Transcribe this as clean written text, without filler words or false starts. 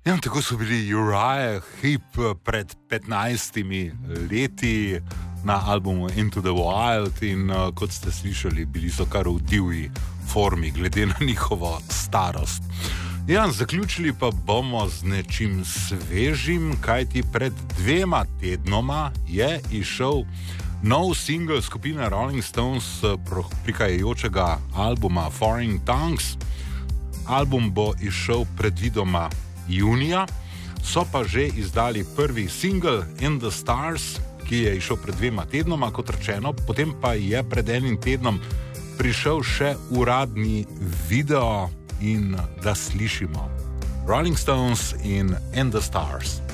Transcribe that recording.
Ja, tako so bili Uriah Heep pred 15 leti na albumu Into the Wild in kot ste slišali, bili so kar v divji formi, glede na njihovo starost. Ja, zaključili pa bomo z nečim svežim, kajti pred 2 tednoma je izšel nov singel skupine Rolling Stones prihajajočega albuma Foreign Tongues. Album bo izšel predvidoma junija, so pa že izdali prvi single In the Stars, ki je izšel pred 2 tednoma, kot rečeno, potem pa je pred 1 tednom prišel še uradni video in da slišimo Rolling Stones in the Stars.